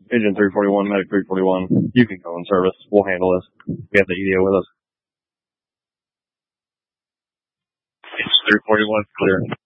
Engine 341, Medic 341. You can go in service. We'll handle this. We have the EDO with us. Engine 341 clear.